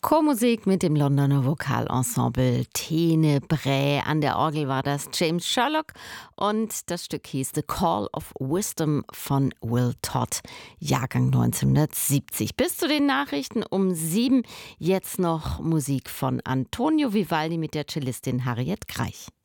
Chormusik mit dem Londoner Vokalensemble Tenebrae. An der Orgel war das James Sherlock und das Stück hieß The Call of Wisdom von Will Todd, Jahrgang 1970. Bis zu den Nachrichten um 7 jetzt noch Musik von Antonio Vivaldi mit der Cellistin Harriet Kreich.